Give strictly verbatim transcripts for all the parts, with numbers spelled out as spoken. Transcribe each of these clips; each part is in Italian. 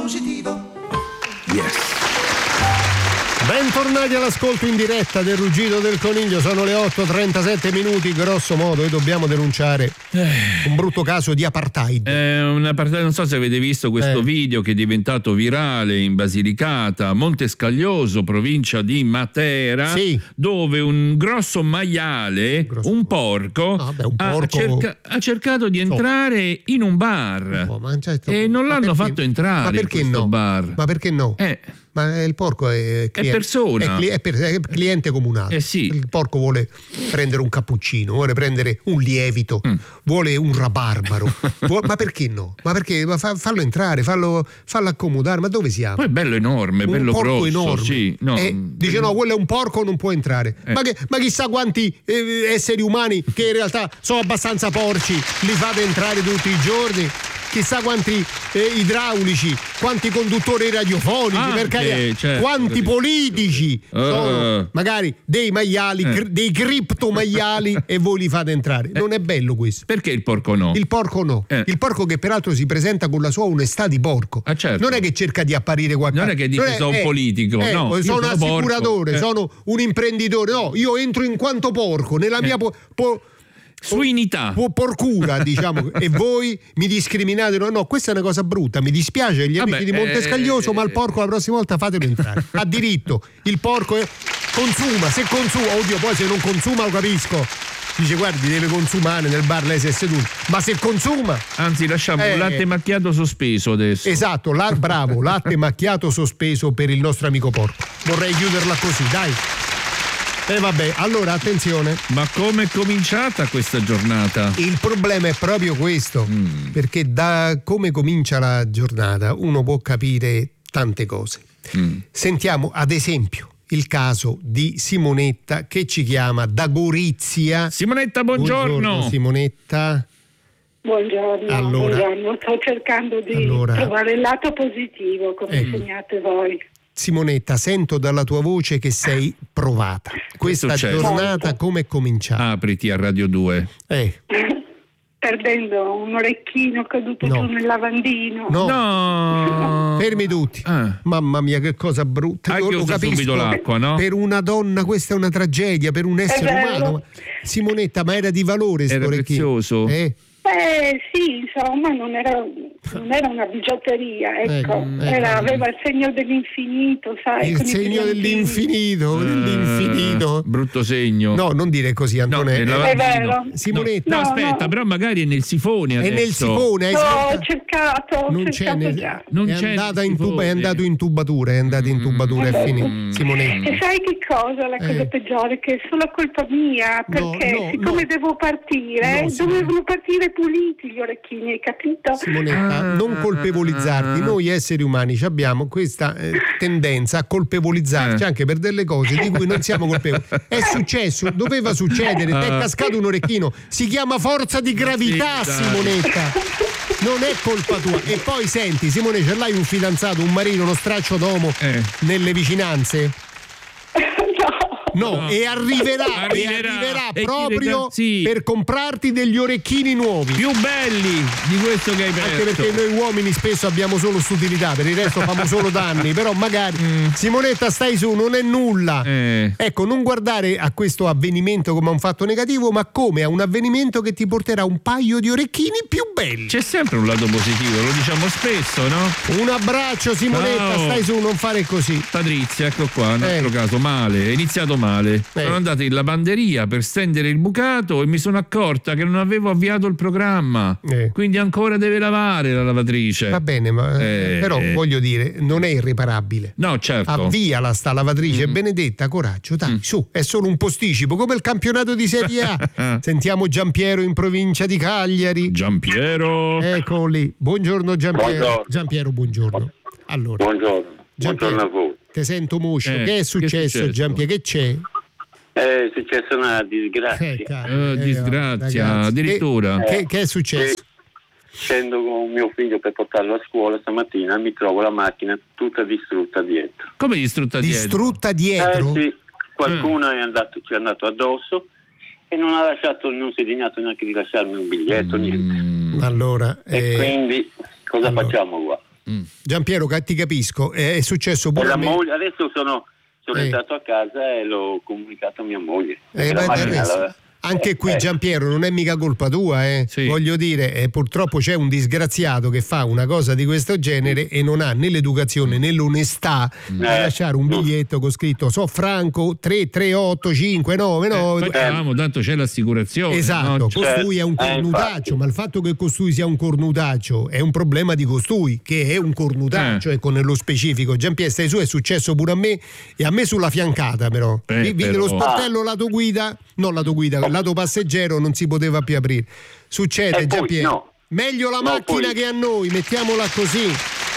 positivo. Yes. Bentornati all'ascolto in diretta del Ruggito del Coniglio, sono le otto e trentasette minuti grosso modo e dobbiamo denunciare un brutto caso di apartheid. Eh, un apartheid, non so se avete visto questo Eh. video che è diventato virale in Basilicata, Montescaglioso, provincia di Matera, Sì. dove un grosso maiale, Grosso un porco, Ah, beh, un ha, porco- cerca- ha cercato di entrare in un bar Oh, ma certo- e non ma l'hanno perché- fatto entrare ma perché in questo no? bar. Ma perché no? Eh, Ma il porco è, cliente, persona. è, cli- è per- è cliente comunale. Eh sì. Il porco vuole prendere un cappuccino, vuole prendere un lievito, Mm. vuole un rabarbaro. Vuole- ma perché no? Ma perché? Ma fa- fallo entrare, fallo, fallo accomodare. Ma dove siamo? poi è bello enorme, Un bello porco grosso. enorme. Sì, no. Eh, dice no, quello è un porco, non può entrare. Eh. Ma, che- ma chissà quanti eh, esseri umani che in realtà sono abbastanza porci li fate entrare tutti i giorni. Chissà quanti eh, idraulici, quanti conduttori radiofonici, Anche, per carità, certo. quanti politici Uh. sono magari dei maiali, Eh. cr- dei criptomaiali e voi li fate entrare. Non è bello questo. Perché il porco no? Il porco no, Eh. il porco che peraltro si presenta con la sua onestà di porco. Ah, certo. Non è che cerca di apparire qualcosa. Non è che dice sono un politico, eh, no, io sono un sono porco. assicuratore, Eh. sono un imprenditore. No, io entro in quanto porco, nella mia po- po- Suinità. po- porcura, diciamo, e voi mi discriminate. No, no, questa è una cosa brutta. Mi dispiace gli Vabbè, amici di Montescaglioso, eh, ma il porco la prossima volta fatelo entrare. Ha diritto. Il porco è- consuma, se consuma, oddio, poi se non consuma lo capisco. Dice guardi, deve consumare nel bar, lei si è seduto. Ma se consuma, Anzi, lasciamo Eh. un latte macchiato sospeso adesso. esatto, la, bravo, latte macchiato sospeso per il nostro amico porco. Vorrei chiuderla così, dai. E vabbè, allora attenzione. Ma come è cominciata questa giornata? Il problema è proprio questo, perché da come comincia la giornata uno può capire tante cose. Mm. Sentiamo ad esempio il caso di Simonetta che ci chiama da Gorizia. Simonetta, buongiorno. Simonetta. Buongiorno, Allora. buongiorno. Sto cercando di Allora. trovare il lato positivo, come Ecco. segnate voi. Simonetta, sento dalla tua voce che sei provata. Questa successo? giornata come è cominciata? Apriti a Radio due. Eh, Perdendo un orecchino caduto No. giù nel lavandino. no. No. Fermi tutti. Ah. Mamma mia, che cosa brutta. Hai Io lo chiuso capisco. subito l'acqua, no? Per una donna questa è una tragedia, per un essere vero. umano. Simonetta, ma era di valore sto Era orecchino? prezioso? Eh? Eh sì, insomma, non era, non era una bigiotteria, ecco. Ecco, ecco. Era- aveva il segno dell'infinito, sai. Il con i segno brillantini. dell'infinito, Eh, dell'infinito. brutto segno. No, non dire così, No, Antonello. è Eh, lavandino. È vero. Simonetta, No, No, aspetta, no. però magari è nel sifone è adesso. nel sifone, hai No, ho svolta- cercato, ho non c'è cercato nel- già. Non è, c'è andata nel in tuba, è sifone. andato in tubatura, è andato in tubatura, è Mm. finito. Simonetta. E sai che cosa? La cosa Eh. peggiore? Che è solo colpa mia, No, perché no, siccome no. devo partire, No, Simone. dovevano partire puliti gli orecchini, hai capito? Simonetta, Ah. non colpevolizzarti. Noi esseri umani abbiamo questa eh, tendenza a colpevolizzarci Eh. anche per delle cose di cui non siamo colpevoli. È successo, doveva succedere, ti è Ah. cascato un orecchino. Si chiama forza di gravità, Sì, dai. Simonetta. Non è colpa tua. E poi senti, Simone, ce l'hai un fidanzato, un marito, uno straccio d'uomo Eh. nelle vicinanze? No, No. e arriverà, Arriverà. e arriverà E chi proprio rega- sì. per comprarti degli orecchini nuovi. Più belli di questo che hai perso. Anche perché noi uomini spesso abbiamo solo st'utilità, per il resto famo solo danni, però magari Simonetta stai su, non è nulla. Eh. Ecco, non guardare a questo avvenimento come a un fatto negativo, ma come a un avvenimento che ti porterà un paio di orecchini più belli. C'è sempre un lato positivo, lo diciamo spesso, no? Un abbraccio Simonetta, Ciao. stai su, non fare così. Patrizia, ecco qua, un altro Eh. caso, male, è iniziato male. Eh. Sono andato in lavanderia per stendere il bucato e mi sono accorta che non avevo avviato il programma. Eh. Quindi ancora deve lavare la lavatrice. Va bene, ma Eh. però voglio dire, non è irreparabile. No, certo. Avviala sta lavatrice, Benedetta, coraggio, dai, su, è solo un posticipo, come il campionato di Serie A. Sentiamo Giampiero in provincia di Cagliari. Giampiero. Ecco lì. Buongiorno Giampiero. Buongiorno. Giampiero, buongiorno. Allora, Buongiorno, buongiorno a voi. ti sento moscio. Eh, che è che è successo, successo? Giampiero? Che c'è? È successa una disgrazia. Eh, caro, Eh, eh, disgrazia, ragazzi. addirittura. Che, che è successo? Scendo con mio figlio per portarlo a scuola stamattina, mi trovo la macchina tutta distrutta dietro. Come distrutta dietro? Distrutta dietro? Eh sì, qualcuno è andato, ci è andato addosso e non ha lasciato, non si è dignato neanche di lasciarmi un biglietto, niente. Mm. Allora, E eh, quindi cosa allora. facciamo qua? Mm. Giampiero, ti capisco, è successo pure E la a me. moglie, adesso sono, sono Eh. entrato a casa e l'ho comunicato a mia moglie. Eh, La beh, macchina adesso- la- Anche qui eh, Giampiero non è mica colpa tua, eh. Sì. Voglio dire, eh, purtroppo c'è un disgraziato che fa una cosa di questo genere e non ha né l'educazione né l'onestà di Eh, lasciare un giusto. biglietto con scritto so Franco tre tre otto cinque nove nove. Facciamo, tanto c'è l'assicurazione. Esatto, no? costui è un Eh, cornutaccio, infatti. ma il fatto che costui sia un cornutaccio è un problema di costui, che è un cornutaccio, Eh. ecco, nello specifico. Giampiero, stai su, è successo pure a me e a me sulla fiancata però. Eh, Vi- vide però. lo sportello lato guida, non lato guida, lato passeggero non si poteva più aprire. Succede, E poi, Giampiero. no. Meglio la No, macchina poi- che a noi, mettiamola così.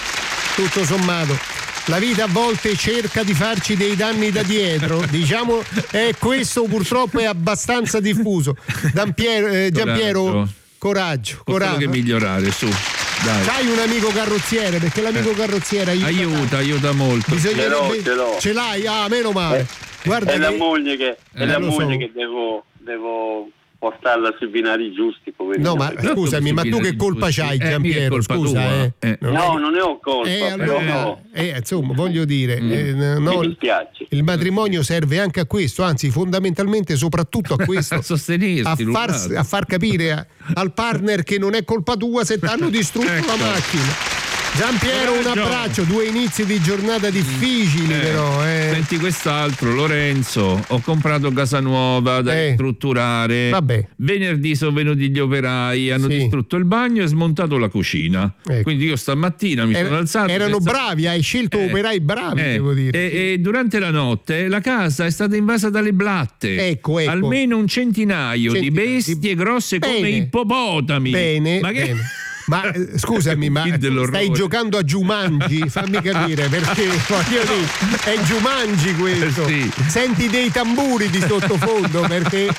Tutto sommato. La vita a volte cerca di farci dei danni da dietro, diciamo, e questo purtroppo è abbastanza diffuso. Dampiero, eh, Giampiero, Coraggio. coraggio, Può solo coraggio. che migliorare, su. Dai. C'hai un amico carrozziere, perché l'amico carrozziere aiuta. Aiuta, aiuta molto. Bisognerebbe- Ce l'ho, ce l'ho. Ce l'hai? Ah, meno male. Guarda è la che- moglie che, è Eh, la lo so. moglie che devo, devo portarla sui binari giusti, poverina. No, ma perché- scusami, ma tu che colpa c'hai, Giampiero? Scusa, eh. Eh. No, non ne ho colpa, Eh, però allora, no. eh, insomma, voglio dire, Mm. eh, no, Mi dispiace. il matrimonio serve anche a questo, anzi, fondamentalmente, soprattutto a questo. A sostenersi, a far, Lunato. a far capire a- al partner che non è colpa tua se ti hanno distrutto Ecco. la macchina. Giampiero, un Coraggio. abbraccio, due inizi di giornata difficili, Eh, però. Eh. Senti quest'altro, Lorenzo, ho comprato casa nuova da Eh. ristrutturare. Vabbè. Venerdì sono venuti gli operai, hanno Sì. distrutto il bagno e smontato la cucina. Ecco. Quindi io stamattina mi Er- sono alzato. erano senza- bravi, hai scelto Eh, operai bravi, eh, devo dire. E, e durante la notte la casa è stata invasa dalle blatte. Ecco, ecco. Almeno un centinaio, Centinaio di bestie di- grosse come Bene. ippopotami. Bene, Ma che... bene. Ma eh, scusami, ma Film dell'orrore. stai giocando a Jumanji? Fammi capire, perché voglio dire, è Jumanji questo. Eh, sì. Senti dei tamburi di sottofondo, perché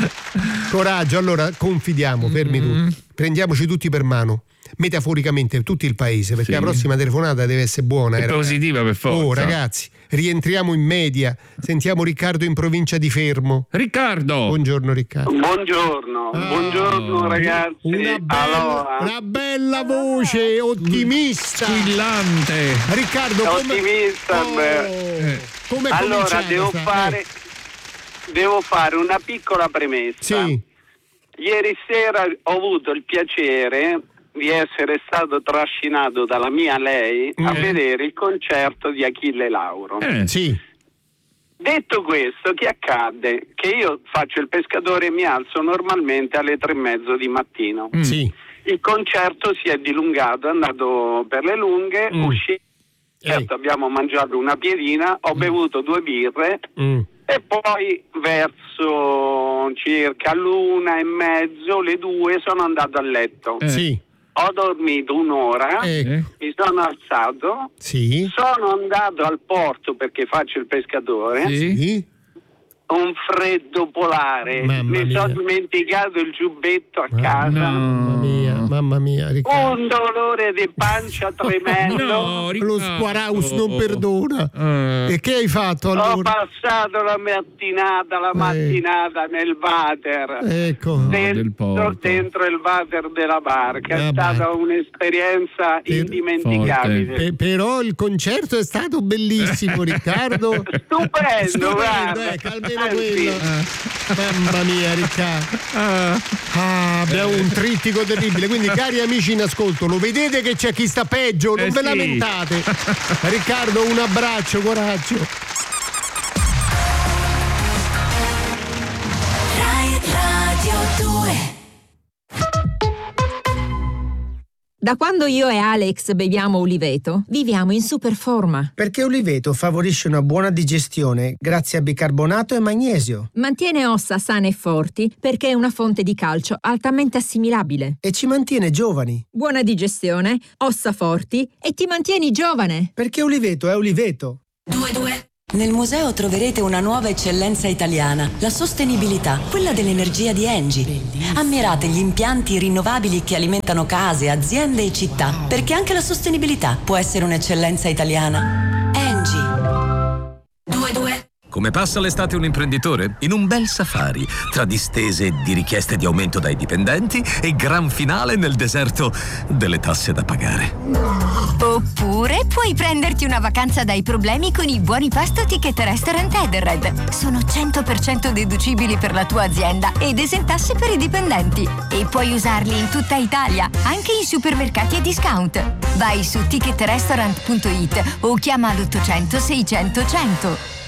coraggio, allora confidiamo, fermi Mm. tutti. Prendiamoci tutti per mano. Metaforicamente tutto il paese, perché Sì. la prossima telefonata deve essere buona. È eh, positiva per forza. Oh, ragazzi, rientriamo in media. Sentiamo Riccardo in provincia di Fermo. Riccardo! Buongiorno Riccardo. Buongiorno, Ah, buongiorno ragazzi. Una bella, Allora, una bella voce ottimista. Squillante! Riccardo, come, ottimista, oh, beh. come è allora cominciata devo sta- fare, eh, devo fare una piccola premessa. sì, Ieri sera ho avuto il piacere di essere stato trascinato dalla mia lei a Eh. vedere il concerto di Achille Lauro. Eh, sì, Detto questo, che accadde? Che io faccio il pescatore e mi alzo normalmente alle tre e mezzo di mattino. Mm. sì. Il concerto si è dilungato, è andato per le lunghe, Mm. uscì. Certo, abbiamo mangiato una piedina, ho bevuto due birre Mm. e poi verso circa l'una e mezzo, le due, sono andato a letto. Eh. Sì, Ho dormito un'ora, eh, Eh? mi sono alzato, sì, sono andato al porto perché faccio il pescatore. Sì? sì. Un freddo polare, Mamma mi mia. sono dimenticato il giubbetto a casa. Mamma mia, mamma mia, Riccardo. Un dolore di pancia tremendo. No, Lo Riccardo. Squaraus non perdona. Eh. E che hai fatto Ho allora? passato la mattinata, la Eh. mattinata nel water. Ecco, del Dentro, porto. dentro il water della barca. È Vabbè. stata un'esperienza Per- indimenticabile. Pe- però il concerto è stato bellissimo, Riccardo. Stupendo, Stupendo, guarda. ecco, almeno Eh, quello. sì. Mamma mia, Riccardo. Ah, abbiamo un trittico terribile. Quindi, cari amici in ascolto, lo vedete che c'è chi sta peggio? Non Eh ve sì. lamentate. Riccardo, un abbraccio, coraggio. Rai Radio due. Da quando io e Alex beviamo Uliveto, viviamo in super forma. Perché Uliveto favorisce una buona digestione grazie a bicarbonato e magnesio Mantiene ossa sane e forti perché è una fonte di calcio altamente assimilabile. e ci mantiene giovani. Buona digestione, ossa forti e ti mantieni giovane. Perché Uliveto è Uliveto. due due. Nel museo troverete una nuova eccellenza italiana, la sostenibilità, quella dell'energia di Engie. Ammirate gli impianti rinnovabili che alimentano case, aziende e città, perché anche la sostenibilità può essere un'eccellenza italiana. Engie. due due. Come passa l'estate un imprenditore? In un bel safari, tra distese di richieste di aumento dai dipendenti e gran finale nel deserto delle tasse da pagare. Oppure puoi prenderti una vacanza dai problemi con i buoni pasto Ticket Restaurant Edenred. Sono cento per cento deducibili per la tua azienda ed esentasse per i dipendenti. E puoi usarli in tutta Italia, anche in supermercati e discount. Vai su ticket restaurant punto it o chiama l'ottocento seicento cento.